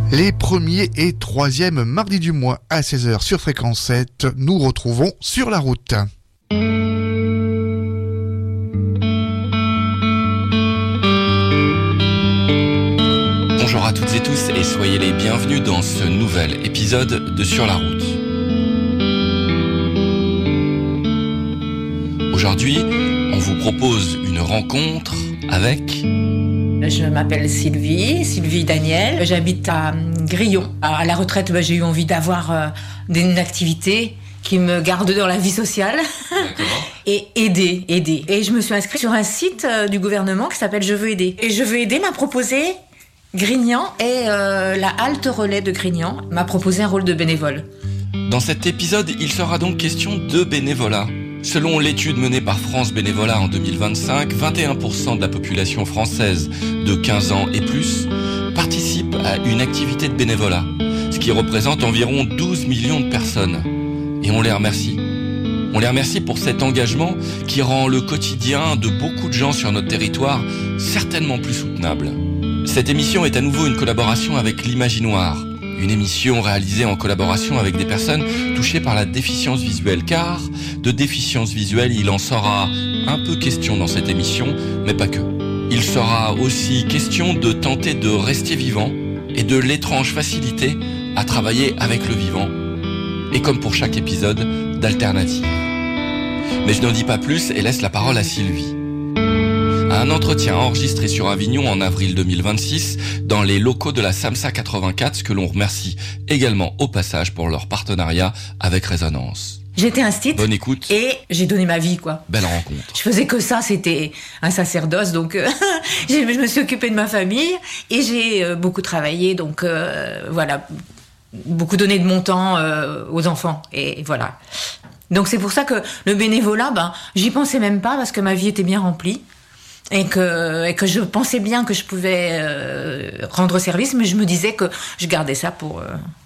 Les premiers et troisièmes mardis du mois à 16h sur Fréquence 7, nous retrouvons Sur la route. Bonjour à toutes et tous et soyez les bienvenus dans ce nouvel épisode de Sur la route. Aujourd'hui, on vous propose une rencontre avec... Je m'appelle Sylvie Daniel. J'habite à Grillon. À la retraite, j'ai eu envie d'avoir une activité qui me garde dans la vie sociale. Et aider. Et je me suis inscrite sur un site du gouvernement qui s'appelle Je veux aider. Et Je veux aider m'a proposé Grignan et la halte relais de Grignan m'a proposé un rôle de bénévole. Dans cet épisode, il sera donc question de bénévolat. Selon l'étude menée par France Bénévolat en 2025, 21% de la population française de 15 ans et plus participe à une activité de bénévolat, ce qui représente environ 12 millions de personnes. Et on les remercie. On les remercie pour cet engagement qui rend le quotidien de beaucoup de gens sur notre territoire certainement plus soutenable. Cette émission est à nouveau une collaboration avec l'Imaginoire, une émission réalisée en collaboration avec des personnes touchées par la déficience visuelle, car de déficience visuelle, il en sera un peu question dans cette émission, mais pas que. Il sera aussi question de tenter de rester vivant et de l'étrange facilité à travailler avec le vivant, et comme pour chaque épisode, d'alternatives. Mais je n'en dis pas plus et laisse la parole à Sylvie. À un entretien enregistré sur Avignon en avril 2026 dans les locaux de la SAMSA 84, ce que l'on remercie également au passage pour leur partenariat avec Résonance. J'étais instite. Bonne écoute. Et j'ai donné ma vie, quoi. Belle rencontre. Je faisais que ça, c'était un sacerdoce, donc je me suis occupée de ma famille et j'ai beaucoup travaillé, donc voilà, beaucoup donné de mon temps aux enfants, et voilà. Donc c'est pour ça que le bénévolat, j'y pensais même pas parce que ma vie était bien remplie. Et que je pensais bien que je pouvais rendre service, mais je me disais que je gardais ça pour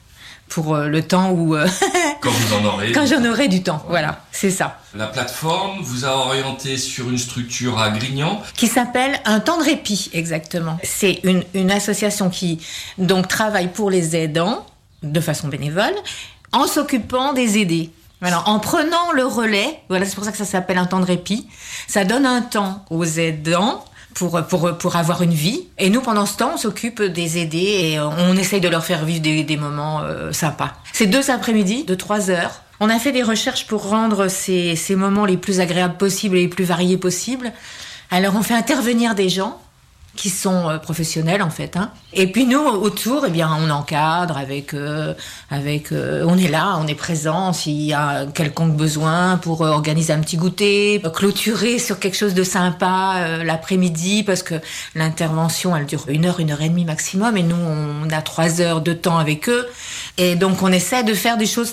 le temps où quand vous en aurez. Quand j'en aurai du temps, voilà, c'est ça. La plateforme vous a orienté sur une structure à Grignan qui s'appelle Un temps de répit, exactement. C'est une association qui donc travaille pour les aidants de façon bénévole en s'occupant des aidés. Voilà, en prenant le relais, voilà, c'est pour ça que ça s'appelle un temps de répit. Ça donne un temps aux aidants pour avoir une vie. Et nous, pendant ce temps, on s'occupe des aidés et on essaye de leur faire vivre des moments sympas. C'est 2 après-midi de 3 heures. On a fait des recherches pour rendre ces moments les plus agréables possibles et les plus variés possibles. Alors, on fait intervenir des gens qui sont professionnels en fait, hein. Et puis nous autour, on encadre avec on est là, on est présent s'il y a quelconque besoin pour organiser un petit goûter, clôturer sur quelque chose de sympa l'après-midi, parce que l'intervention elle dure 1 heure, 1 heure et demie maximum, et nous on a 3 heures de temps avec eux, et donc on essaie de faire des choses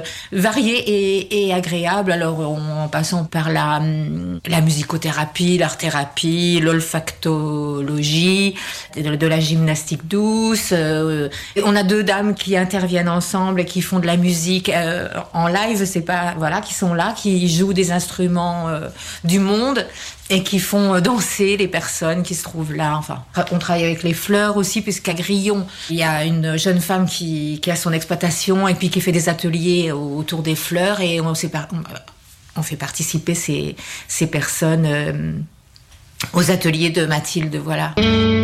variées et agréables, alors en passant par la musicothérapie, l'art-thérapie, l'olfactologie, de la gymnastique douce. On a 2 dames qui interviennent ensemble et qui font de la musique en live, c'est pas, voilà, qui sont là, qui jouent des instruments du monde et qui font danser les personnes qui se trouvent là. Enfin, on travaille avec les fleurs aussi, puisqu'à Grillon, il y a une jeune femme qui a son exploitation et puis qui fait des ateliers autour des fleurs, et on fait participer ces personnes aux ateliers de Mathilde, voilà.